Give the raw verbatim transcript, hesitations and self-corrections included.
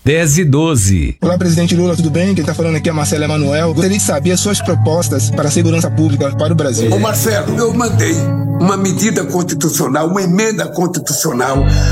dez e doze. Olá, presidente Lula, tudo bem? Quem está falando aqui é Marcelo Emanuel. Gostaria de saber as suas propostas para a segurança pública para o Brasil. Ô Marcelo, eu mandei uma medida constitucional, uma emenda constitucional